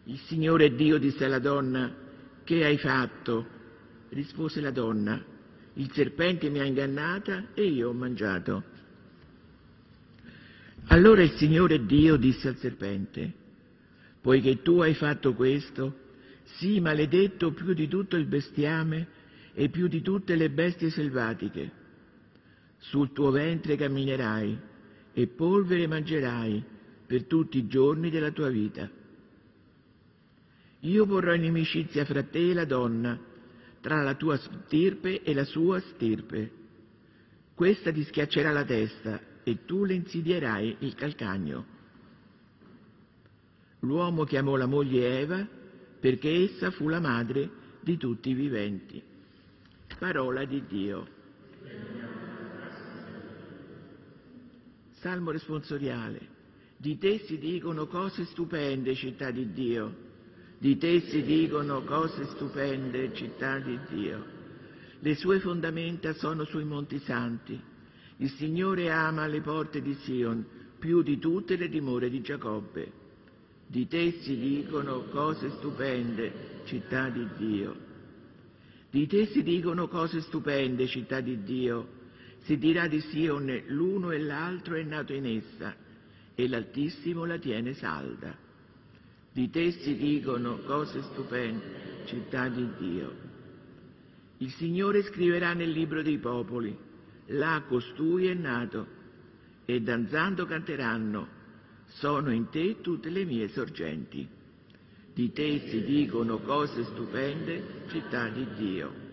Il Signore Dio disse alla donna: «Che hai fatto?» Rispose la donna: «Il serpente mi ha ingannata e io ho mangiato». Allora il Signore Dio disse al serpente: «Poiché tu hai fatto questo, sii maledetto più di tutto il bestiame e più di tutte le bestie selvatiche. Sul tuo ventre camminerai e polvere mangerai per tutti i giorni della tua vita. Io porrò inimicizia fra te e la donna, tra la tua stirpe e la sua stirpe. Questa ti schiaccerà la testa e tu le insidierai il calcagno». L'uomo chiamò la moglie Eva perché essa fu la madre di tutti i viventi. Parola di Dio. Salmo responsoriale. Di te si dicono cose stupende, città di Dio. Di te si dicono cose stupende, città di Dio. Le sue fondamenta sono sui monti santi. Il Signore ama le porte di Sion più di tutte le dimore di Giacobbe. Di te si dicono cose stupende, città di Dio. Di te si dicono cose stupende, città di Dio. Si dirà di Sion: l'uno e l'altro è nato in essa, e l'Altissimo la tiene salda. Di te si dicono cose stupende, città di Dio. Il Signore scriverà nel libro dei popoli: là costui è nato, e danzando canteranno: sono in te tutte le mie sorgenti. Di te si dicono cose stupende, città di Dio.